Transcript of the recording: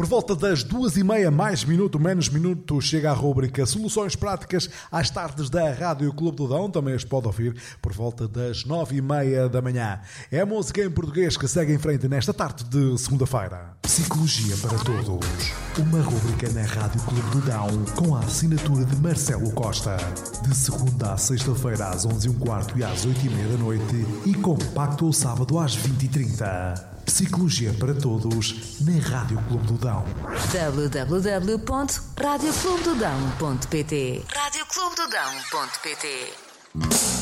Por volta das 2h30, mais minuto, menos minuto, chega a rúbrica Soluções Práticas às tardes da Rádio Clube do Dão. Também as pode ouvir por volta das 9h30 da manhã. É a música em português que segue em frente nesta tarde de segunda-feira. Psicologia para Todos. Uma rúbrica na Rádio Clube do Dão com a assinatura de Marcelo Costa. De segunda à sexta-feira às 11h15 e às 8h30 da noite e compacto ao sábado às 20h30. Psicologia para Todos na Rádio Clube do Dão. www.radioclubedodão.pt radioclubedodão.pt